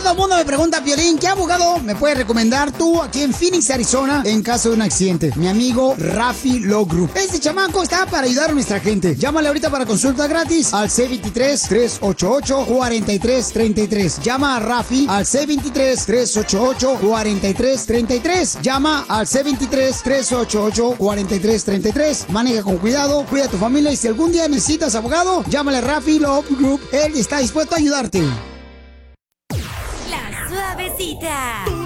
Todo el mundo me pregunta, Piolín, ¿qué abogado me puedes recomendar tú aquí en Phoenix, Arizona, en caso de un accidente? Mi amigo Rafi Law Group. Este chamaco está para ayudar a nuestra gente. Llámale ahorita para consulta gratis al C23-388-4333. Llama a Rafi al C23-388-4333. Llama al C23-388-4333. Maneja con cuidado, cuida a tu familia y si algún día necesitas abogado, llámale a Rafi Law Group. Él está dispuesto a ayudarte. La Suavecita.